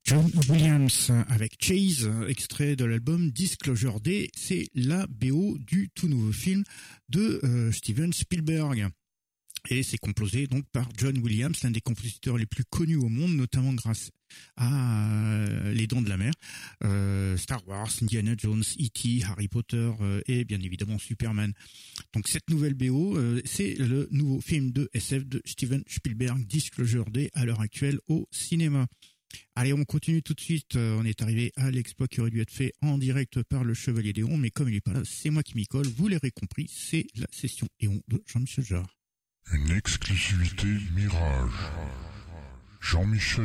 John Williams avec Chase, extrait de l'album Disclosure Day. C'est la BO du tout nouveau film de Steven Spielberg. Et c'est composé donc par John Williams, l'un des compositeurs les plus connus au monde, notamment grâce à Les Dents de la Mer, Star Wars, Indiana Jones, E.T., Harry Potter et bien évidemment Superman. Donc cette nouvelle BO, c'est le nouveau film de SF de Steven Spielberg, Disclosure Day, à l'heure actuelle au cinéma. Allez, on continue tout de suite. On est arrivé à l'exploit qui aurait dû être fait en direct par le Chevalier d'Éon, mais comme il est pas là, c'est moi qui m'y colle. Vous l'aurez compris, c'est la session Éon de Jean-Michel Jarre. Une exclusivité Mirage. Jean-Michel